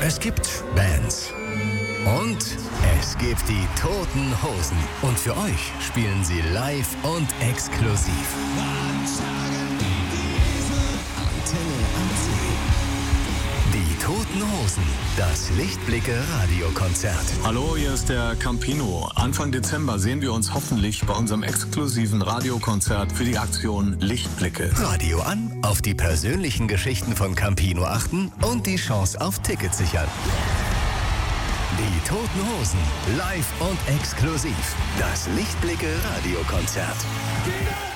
Es gibt Bands. Und es gibt die Toten Hosen. Und für euch spielen sie live und exklusiv. Antenne am See. Die Toten Hosen, das Lichtblicke-Radiokonzert. Hallo, hier ist der Campino. Anfang Dezember sehen wir uns hoffentlich bei unserem exklusiven Radiokonzert für die Aktion Lichtblicke. Radio an, auf die persönlichen Geschichten von Campino achten und die Chance auf Tickets sichern. Die Toten Hosen, live und exklusiv. Das Lichtblicke-Radiokonzert.